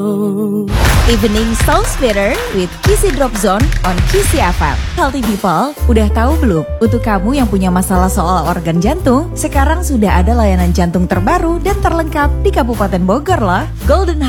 Evening sounds better with Kisi Drop Zone on Kisi FM. Healthy people, udah tahu belum? Untuk kamu yang punya masalah soal organ jantung, sekarang sudah ada layanan jantung terbaru dan terlengkap di Kabupaten Bogor loh. Golden